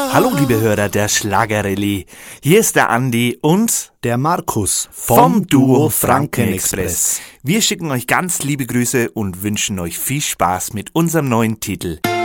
Hallo liebe Hörer der Schlagerrallye, hier ist der Andi und der Markus vom Duo Frankenexpress. Wir schicken euch ganz liebe Grüße und wünschen euch viel Spaß mit unserem neuen Titel.